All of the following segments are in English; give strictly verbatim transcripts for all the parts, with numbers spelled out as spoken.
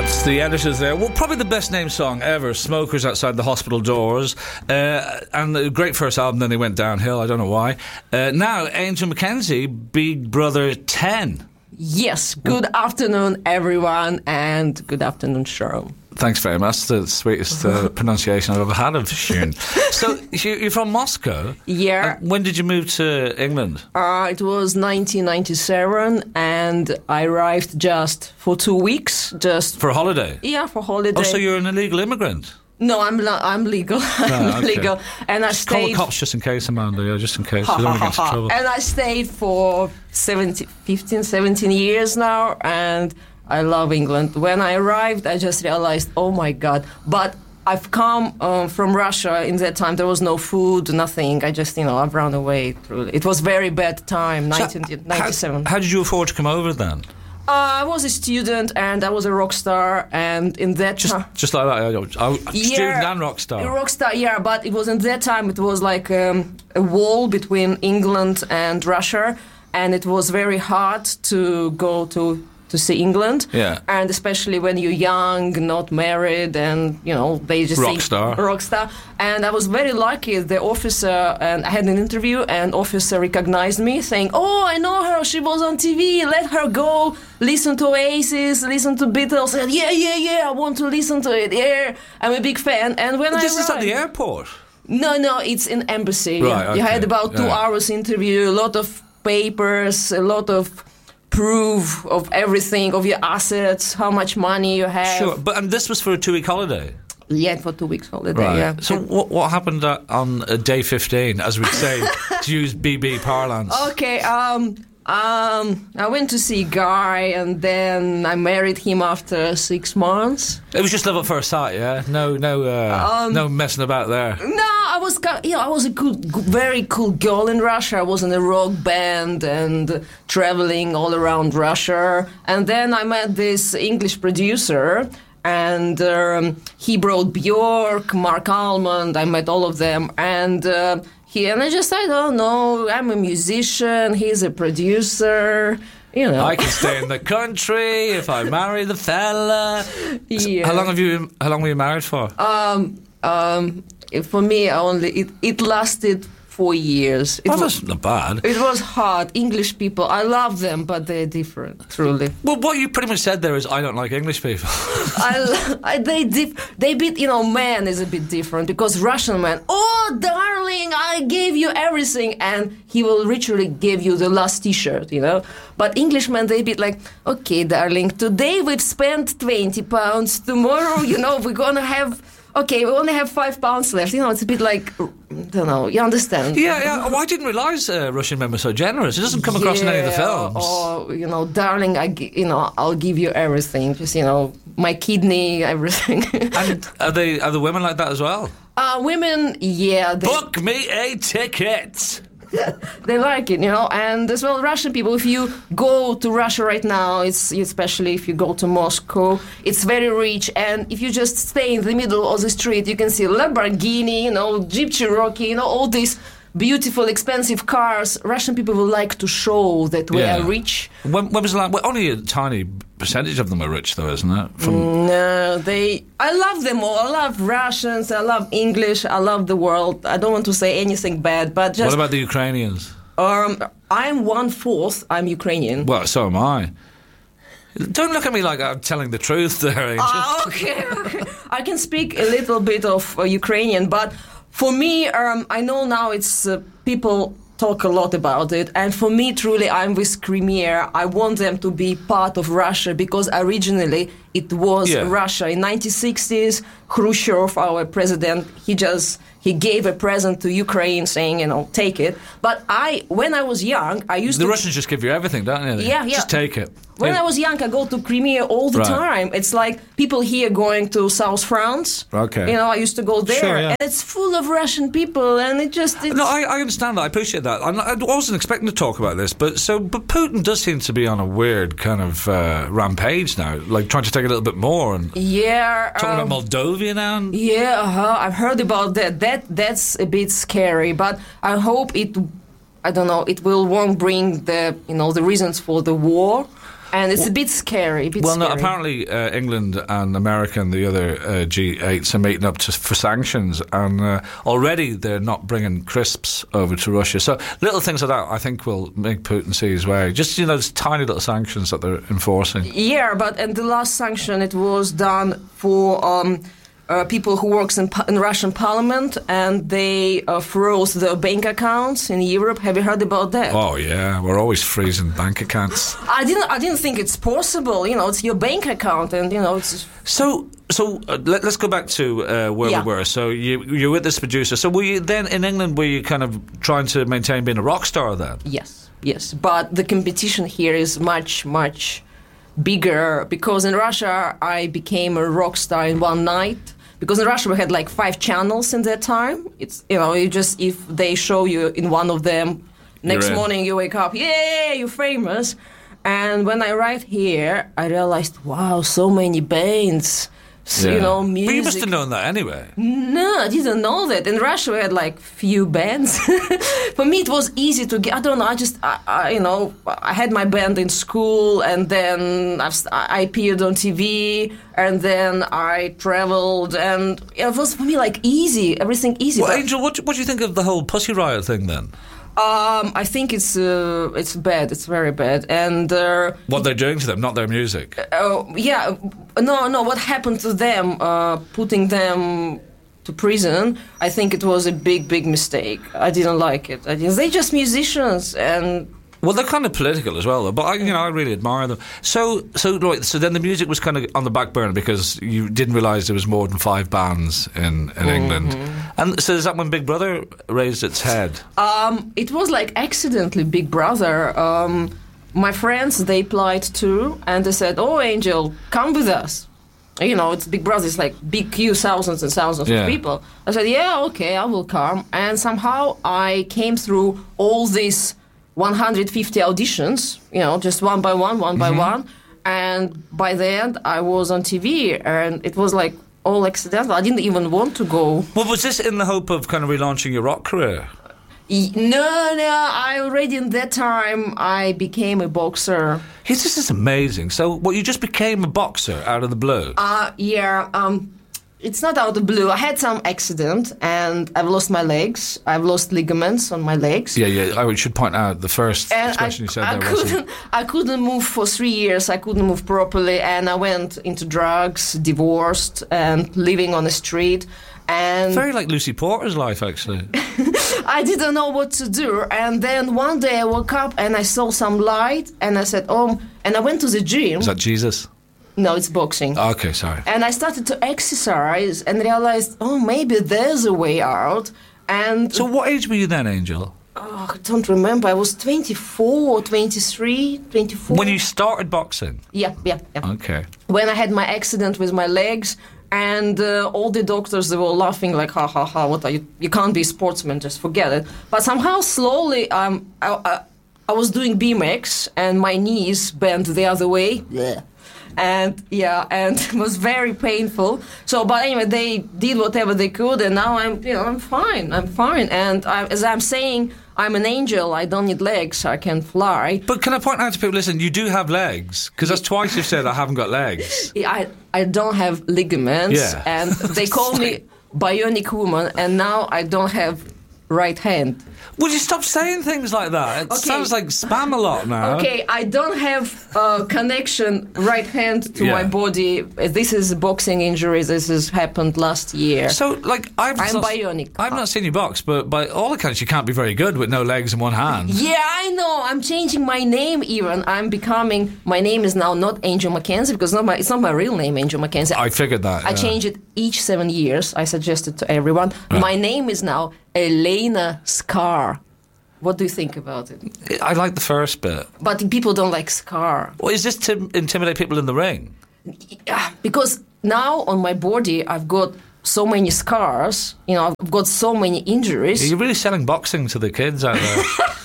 That's the editors there. Well, probably the best named song ever, Smokers Outside the Hospital Doors. Uh, and a great first album, then they went downhill, I don't know why. Uh, now, Angel Mackenzie, Big Brother ten. Yes, good afternoon, everyone, and good afternoon, Sharon. Thanks very much. The sweetest uh, pronunciation I've ever had of Shun. So, you're from Moscow? Yeah. Uh, when did you move to England? Uh, it was nineteen ninety-seven, and I arrived just for two weeks. Just For a holiday? Yeah, for holiday. Oh, so you're an illegal immigrant? No, I'm lo- I'm legal. I'm okay. legal, and I Just stayed. call the cops just in case, Amanda. Yeah, just in case. You don't want to get into trouble. And I stayed for seventeen, fifteen, seventeen years now, and I love England. When I arrived, I just realized, oh my God! But I've come um, from Russia. In that time, there was no food, nothing. I just, you know, I've run away. Truly, it was very bad time, nineteen ninety-seven. How, how did you afford to come over then? Uh, I was a student and I was a rock star, and in that Just, time, just like that, I, I, yeah, student and rock star. A rock star, yeah, but it was in that time. It was like um, a wall between England and Russia, and it was very hard to go to to see England. Yeah, and especially when you're young, not married, and you know they just rock think, star, rock star. And I was very lucky. The officer, and I had an interview, and officer recognized me, saying, "Oh, I know her. She was on T V. Let her go. Listen to Oasis. Listen to Beatles." And yeah, yeah, yeah. I want to listen to it. Yeah, I'm a big fan. And when but I this arrived, is at the airport. No, no, it's in embassy. Right, okay. You had about two yeah. hours interview, a lot of papers, a lot of proof of everything, of your assets, how much money you have. Sure, but and this was for a two-week holiday. Yeah, for two weeks holiday. Right. Yeah. So what what happened uh, on uh, day fifteen, as we'd say, to use B B parlance? Okay. Um. Um. I went to see Guy, and then I married him after six months. It was just love at first sight, yeah. No, no, uh, Um, no messing about there. No, I was, ki- you know, I was a cool, g- very cool girl in Russia. I was in a rock band and traveling all around Russia. And then I met this English producer, and um, he brought Björk, Mark Almond. I met all of them, and uh, he and I just said, "Oh no, I'm a musician. He's a producer." You know, I can stay in the country if I marry the fella. Yeah. How long have you? How long were you married for? Um, um, for me, I only it, it lasted four years. It Oh, was, that's not bad. it was hard. English people, I love them, but they're different, truly. Well, what you pretty much said there is, I don't like English people. I, I, they dif- they bit, you know, man is a bit different, because Russian man, oh, darling, I gave you everything, and he will literally give you the last T-shirt, you know. But Englishmen, they bit like, okay, darling, today we've spent twenty pounds. Tomorrow, you know, we're gonna have. Okay, we only have five pounds left. You know, it's a bit like, I don't know, you understand? Yeah, yeah. Oh, I didn't realise uh, Russian men were so generous. It doesn't come across in any of the films. Or, you know, darling, I, gi- you know, I'll give you everything. Just, you know, my kidney, everything. And are they are the women like that as well? uh, women, yeah. They, Book me a ticket. they like it, you know. And as well, Russian people, if you go to Russia right now, it's especially if you go to Moscow, it's very rich. And if you just stay in the middle of the street, you can see Lamborghini, you know, Jeep Cherokee, you know, all these beautiful, expensive cars. Russian people will like to show that we Yeah. are rich. When, when was the last? Well, only a tiny percentage of them are rich, though, isn't it? From No, they. I love them all. I love Russians. I love English. I love the world. I don't want to say anything bad, but just. what about the Ukrainians? Um, I'm one fourth. I'm Ukrainian. Well, so am I. Don't look at me like I'm telling the truth there, Angel. Ah, okay, okay. I can speak a little bit of uh, Ukrainian, but for me, um, I know now it's uh, people talk a lot about it, and for me, truly, I'm with Crimea. I want them to be part of Russia, because originally it was Yeah. Russia. In nineteen sixties, Khrushchev, our president, he just he gave a present to Ukraine, saying, you know, take it. But I, when I was young, I used The to. Russians just give you everything, don't they? Yeah, yeah. Just take it. When Yeah. I was young, I go to Crimea all the Right. time. It's like people here going to South France. Okay. You know, I used to go there, Sure, yeah. and it's full of Russian people, and it just. It's, No, I, I understand that. I appreciate that. I'm not, I wasn't expecting to talk about this, but so but Putin does seem to be on a weird kind of uh, rampage now, like trying to take a little bit more and yeah. talking um, about Moldova now. And, Yeah, uh-huh. I've heard about that. That that's a bit scary, but I hope it. I don't know. It will won't bring the you know the reasons for the war. And it's a bit scary. A bit Well, no, scary. apparently uh, England and America and the other uh, G eights are meeting up to, for sanctions, and uh, already they're not bringing crisps over to Russia. So little things like that, I think, will make Putin see his way. Just, you know, those tiny little sanctions that they're enforcing. Yeah, but and the last sanction, it was done for um, uh, people who works in, in Russian parliament, and they uh, froze their bank accounts in Europe. Have you heard about that? Oh yeah, we're always freezing bank accounts. I didn't. I didn't think it's possible. You know, it's your bank account, and you know, it's. So, so uh, let, let's go back to uh, where Yeah. we were. So you you're with this producer. So were you then in England? Were you kind of trying to maintain being a rock star then? Yes, yes, but the competition here is much, much bigger because in Russia I became a rock star in one night. Because in Russia we had like five channels in that time. It's, you know, you just, if they show you in one of them, next You're in. morning you wake up, yeah, you're famous. And when I arrived here, I realized, wow, so many bands, so, you know, music. But you must have known that anyway. No, I didn't know that. In Russia, we had like few bands. For me, it was easy to get. I don't know. I just, I, I, you know, I had my band in school, and then I've, I appeared on T V, and then I traveled, and it was for me like easy, everything easy. Well, But, Angel, what, what do you think of the whole Pussy Riot thing then? um, I think it's uh, it's bad. It's very bad, and. Uh, What they're doing to them, not their music. Uh, yeah, no, no. What happened to them? Uh, putting them to prison. I think it was a big, big mistake. I didn't like it. I didn't, they're just musicians, and Well, they're kind of political as well, though. But I, you know, I really admire them. So, so, right, so then the music was kind of on the back burner because you didn't realise there was more than five bands in, in England. And so is that when Big Brother raised its head? um, it was like accidentally Big Brother. Um, my friends they applied too, and they said, "Oh, Angel, come with us." You know, it's Big Brother. It's like big queue, thousands and thousands Yeah. of people. I said, "Yeah, okay, I will come." And somehow I came through all these one hundred fifty auditions. You know, just one by one, one by one. And by the end, I was on T V, and it was like all accidental. I didn't even want to go. Well, was this in the hope of kind of relaunching your rock career? Y- No, no, I already in that time I became a boxer. Yes, this is amazing. So, what, you just became a boxer out of the blue? Uh, yeah, um, it's not out of the blue. I had some accident and I've lost my legs. I've lost ligaments on my legs. yeah, yeah. I should point out the first And I, expression you said I there wasn't. couldn't, I couldn't move for three years. I couldn't move properly, and I went into drugs, divorced, and living on the street. And Very like Lucy Porter's life, actually. I didn't know what to do. And then one day I woke up and I saw some light, and I said, "Oh!" And I went to the gym. Is that Jesus? No, it's boxing. Okay, sorry. And I started to exercise and realized, oh, maybe there's a way out. And So, what age were you then, Angel? oh, I don't remember. I was twenty-four, twenty-three, twenty-four. When you started boxing? Yeah, yeah, yeah. Okay. When I had my accident with my legs, and uh, all the doctors, they were laughing like, ha, ha, ha, what are you? You can't be a sportsman, just forget it. But somehow, slowly, um, I, I, I was doing B M X, and my knees bent the other way. Yeah. And yeah, and it was very painful. So, but anyway, they did whatever they could, and now I'm, you know, I'm fine. I'm fine. And I, as I'm saying, I'm an angel. I don't need legs. I can fly. But can I point out to people, listen, you do have legs, because that's twice you've said I haven't got legs. I I don't have ligaments, Yeah. and they call me bionic woman, and now I don't have right hand. Would you stop saying things like that? It Okay. sounds like spam a lot now. Okay, I don't have a connection right hand to Yeah. my body. This is a boxing injury. This has happened last year. So, like, I've I'm not, bionic. I've not seen you box, but by all accounts, you can't be very good with no legs and one hand. Yeah, I know. I'm changing my name even. I'm becoming. My name is now not Angel Mackenzie because not my. It's not my real name, Angel Mackenzie. I figured that. I yeah. change it each seven years. I suggested to everyone. My name is now Elena Scar. What do you think about it? I like the first bit. But people don't like Scar. Well, is this to intimidate people in the ring? Yeah, because now on my body I've got so many scars. You know, I've got so many injuries. You're really selling boxing to the kids out there.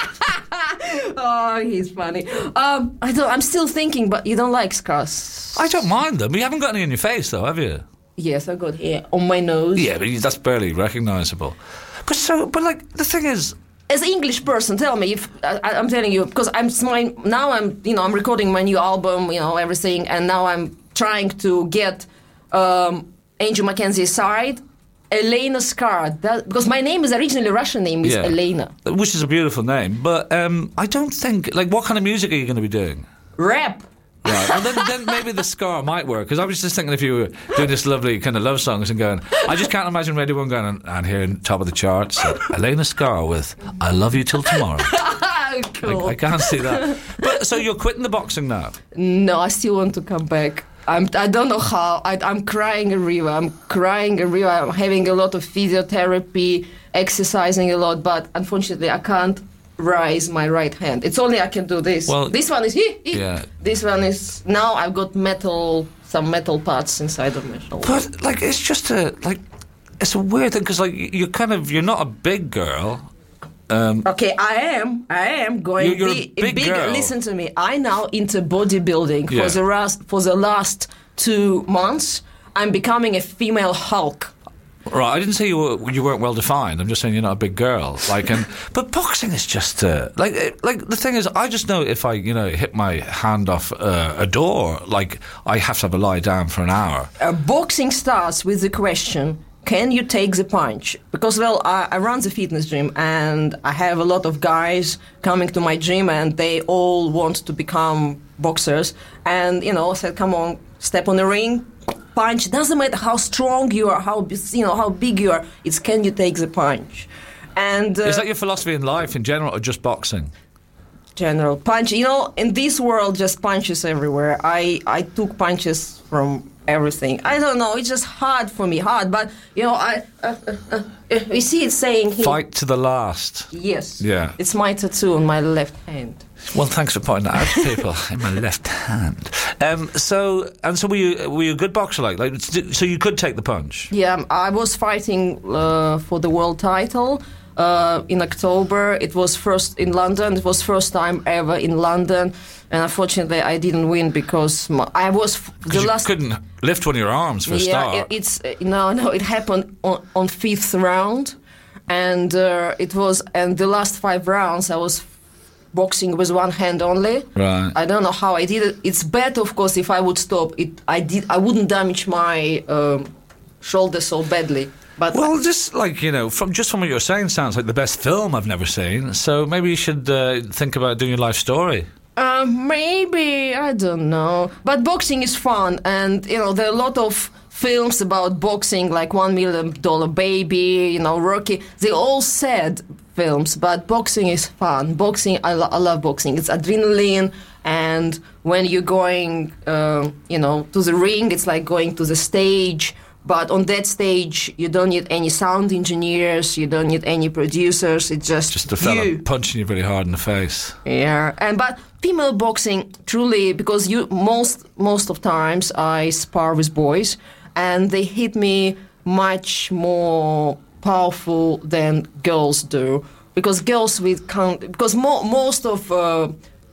Oh, he's funny. Um, I don't. I'm still thinking, but you don't like scars. I don't mind them. You haven't got any in your face, though, have you? Yes, I got hair on my nose. Yeah, but that's barely recognisable. But so, but like the thing is, as an English person, tell me if I, I'm telling you because I'm my, now I'm you know I'm recording my new album, you know everything, and now I'm trying to get um, Angel Mackenzie's side. Elena Skar, that, because my name is originally Russian name is Yeah. Elena. Which is a beautiful name, but um, I don't think... Like, what kind of music are you going to be doing? Rap. Right, well, then, then maybe the Scar might work, because I was just thinking if you were doing this lovely kind of love songs and going... I just can't imagine Radio one going on, and here in top of the charts, uh, Elena Scar with I Love You Till Tomorrow. Cool. I, I can't see that. But so you're quitting the boxing now? No, I still want to come back. I'm, I don't know how. I, I'm crying a river. I'm crying a river. I'm having a lot of physiotherapy, exercising a lot, but unfortunately I can't raise my right hand. It's only I can do this. Well, this one is here. Yeah. This one is... Now I've got metal, some metal parts inside of my shoulder. But, like, it's just a... Like, it's a weird thing, because, like, you're kind of... You're not a big girl. Um, Okay, I am. I am going. You're- you're be, a big girl. Listen to me. I now into bodybuilding Yeah. for the last for the last two months. I'm becoming a female Hulk. Right, I didn't say you were you weren't well defined. I'm just saying you're not a big girl. Like, and but boxing is just uh, like uh, like the thing is, I just know if I you know hit my hand off uh, a door, like I have to have a lie down for an hour. Uh, boxing starts with the question: can you take the punch? Because well, I, I run the fitness gym, and I have a lot of guys coming to my gym, and they all want to become boxers. And you know, I said, come on, step on the ring. Punch. Doesn't matter how strong you are, how you know how big you are. It's can you take the punch? And uh, Is that your philosophy in life in general, or just boxing? general punch. You know, in this world, just punches everywhere. I I took punches from everything. I don't know. It's just hard for me, hard. But you know, I uh, uh, uh, you see it saying here. Fight to the last. Yes. Yeah. It's my tattoo on my left hand. Well, thanks for pointing that out to people. In my left hand. Um, so and so, were you were you a good boxer? Like, like so, you could take the punch. Yeah, I was fighting uh, for the world title uh, in October. It was first in London. It was first time ever in London, and unfortunately, I didn't win because my, I was f- the 'Cause you last. couldn't lift one of your arms for a yeah, start. it, it's uh, no, no. It happened on, on fifth round, and uh, it was and the last five rounds I was boxing with one hand only. Right. I don't know how I did it. It's better, of course, if I would stop. It I did. I wouldn't damage my um, shoulder so badly. But Well, just like, you know, from just from what you're saying, sounds like the best film I've never seen. So maybe you should uh, think about doing your life story. Uh, maybe, I don't know. But boxing is fun, and, you know, there are a lot of films about boxing, like One Million Dollar Baby, you know, Rocky. They all sad films, but boxing is fun. Boxing, I, lo- I love boxing. It's adrenaline, and when you're going, uh, you know, to the ring, it's like going to the stage. But on that stage, you don't need any sound engineers, you don't need any producers. It's just Just a fella you. punching you really hard in the face. Yeah, and but female boxing truly, because you most most of times I spar with boys, and they hit me much more powerful than girls do. Because girls with count because mo- most of uh,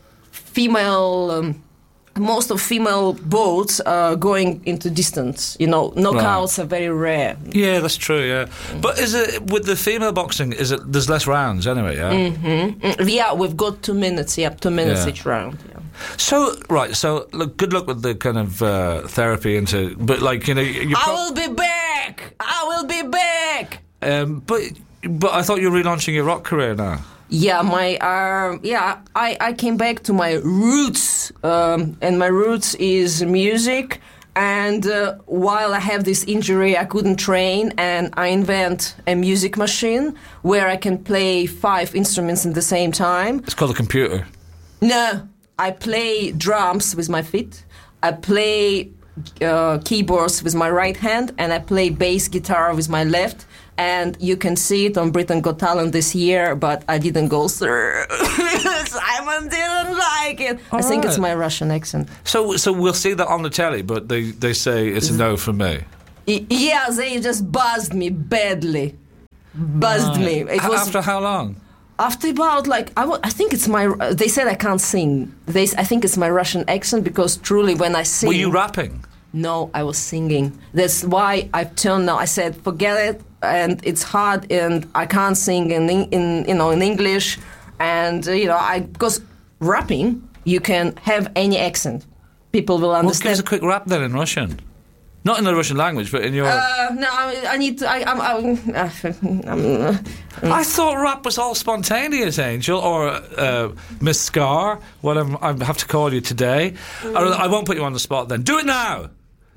female. Um, Most of female bouts are going into distance. You know, knockouts are very rare. Yeah, that's true, yeah. But is it, with the female boxing, is it, there's less rounds anyway, yeah? Mm, yeah, we've got two minutes. Yeah, two minutes Yeah. each round. Yeah. So, right, so, look, good luck with the kind of uh, therapy into, but like, you know, you I will be back. I will be back. um, but, but I thought you were relaunching your rock career now. Yeah, my uh, yeah, I, I came back to my roots, um, and my roots is music. And uh, while I have this injury, I couldn't train, and I invent a music machine where I can play five instruments at the same time. It's called a computer. No, I play drums with my feet. I play uh, keyboards with my right hand, and I play bass guitar with my left. And you can see it on Britain Got Talent this year, but I didn't go through. Simon didn't like it. All I think right. it's my Russian accent. So, so we'll see that on the telly, but they, they say it's a no from me. Y- yeah, they just buzzed me badly. Buzzed me. It H- was After how long? after about like I, w- I think it's my. Uh, they said I can't sing. They s- I think it's my Russian accent because truly when I sing. Were you rapping? No, I was singing. That's why I've turned now. I said, forget it. and it's hard, and I can't sing in, in you know in English, and uh, you know I because rapping you can have any accent, people will Well, give understand. us a quick rap then in Russian. Not in the Russian language, but in your... Uh, no, I, I need to. I, I'm. I'm, uh, I'm I thought rap was all spontaneous, Angel, or uh, Miss Scar, what I'm, I have to call you today. Mm. I, I won't put you on the spot then. Do it now!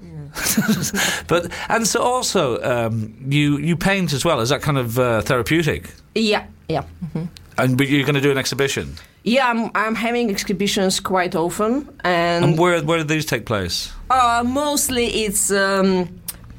Yeah. But and so also um, you you paint as well. Is that kind of uh, therapeutic? yeah, yeah. Mm-hmm. And but you're going to do an exhibition. Yeah, I'm, I'm having exhibitions quite often, and, And where where do these take place? uh, mostly it's um,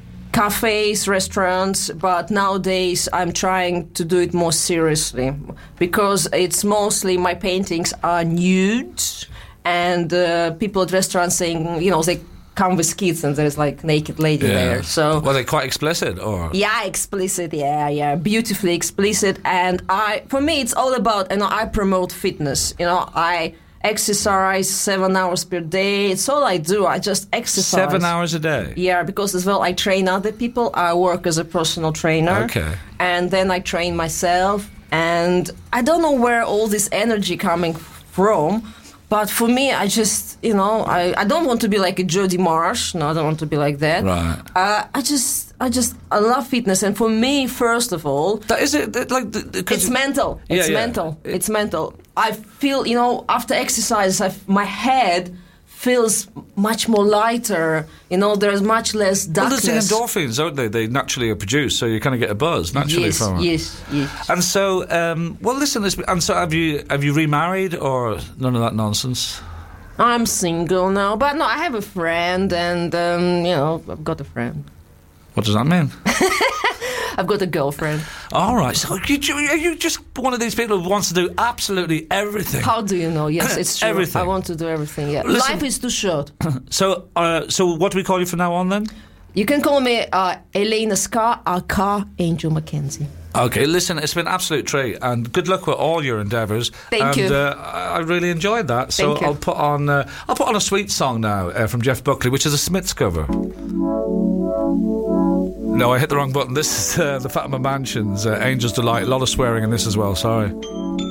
cafes, restaurants. But nowadays I'm trying to do it more seriously because it's mostly my paintings are nude, and uh, people at restaurants saying, you know, they come with kids and there's like naked lady there. So were they quite explicit or? yeah, explicit. Yeah, yeah, beautifully explicit. And I, for me, it's all about. You know, I promote fitness. You know, I exercise seven hours per day. It's all I do. I just exercise. Seven hours a day? Yeah, because as well I train other people. I work as a personal trainer. Okay. And then I train myself. And I don't know where all this energy coming from. But for me, I just, you know, I, I don't want to be like a Jody Marsh. No, I don't want to be like that. Right. Uh, I just, I just, I love fitness. And for me, first of all, That is it. that, Like the, the- 'cause it's you- mental. Yeah, It's yeah. mental. It- It's mental. I feel, you know, after exercise, I, my head feels much more lighter. You know, there's much less Well, darkness. there's the endorphins, don't they? They naturally are produced, so you kind of get a buzz naturally yes, from it. yes, yes. And so, um, well, listen. This, and so, have you have you remarried or none of that nonsense? I'm single now, but no, I have a friend, and um, you know, I've got a friend. What does that mean? I've got a girlfriend. All right. So you, you, are you just one of these people who wants to do absolutely everything? How do you know? Yes, it's true. Everything. I want to do everything. Yeah, Listen- life is too short. So, uh, so what do we call you from now on then? You can call me uh, Elena Scar, aka Angel Mackenzie. Okay, listen, it's been an absolute treat, and good luck with all your endeavours. Thank and, you. Uh, I I really enjoyed that. So Thank you. I'll put on uh, I'll put on a sweet song now uh, from Jeff Buckley, which is a Smiths cover. No, I hit the wrong button. This is uh, the Fatima Mansions, uh, Angel's Delight. A lot of swearing in this as well. Sorry.